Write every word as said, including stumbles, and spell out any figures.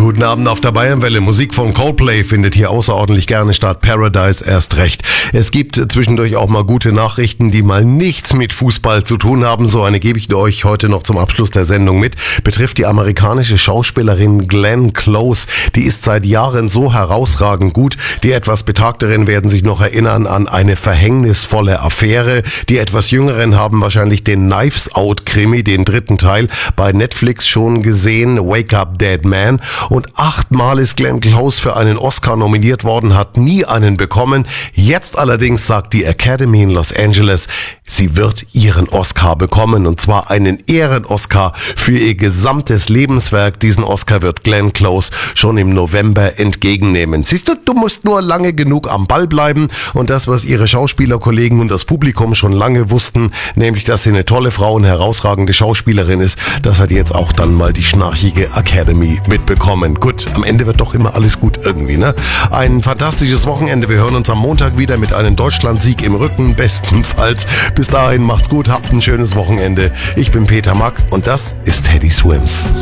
Guten Abend auf der Bayernwelle. Musik von Coldplay findet hier außerordentlich gerne statt. Paradise erst recht. Es gibt zwischendurch auch mal gute Nachrichten, die mal nichts mit Fußball zu tun haben. So eine gebe ich euch heute noch zum Abschluss der Sendung mit. Betrifft die amerikanische Schauspielerin Glenn Close. Die ist seit Jahren so herausragend gut. Die etwas Betagteren werden sich noch erinnern an eine verhängnisvolle Affäre. Die etwas Jüngeren haben wahrscheinlich den Knives Out Krimi, den dritten Teil, bei Netflix schon gesehen. Wake Up Dead Man. Und achtmal ist Glenn Close für einen Oscar nominiert worden, hat nie einen bekommen. Jetzt allerdings sagt die Academy in Los Angeles, sie wird ihren Oscar bekommen. Und zwar einen Ehren-Oscar für ihr gesamtes Lebenswerk. Diesen Oscar wird Glenn Close schon im November entgegennehmen. Siehst du, du musst nur lange genug am Ball bleiben. Und das, was ihre Schauspielerkollegen und das Publikum schon lange wussten, nämlich, dass sie eine tolle Frau und herausragende Schauspielerin ist, das hat jetzt auch dann mal die schnarchige Academy mitbekommen. Gut, am Ende wird doch immer alles gut irgendwie, ne? Ein fantastisches Wochenende. Wir hören uns am Montag wieder mit einem Deutschlandsieg im Rücken, bestenfalls. Bis dahin macht's gut, habt ein schönes Wochenende. Ich bin Peter Mack und das ist Teddy Swims.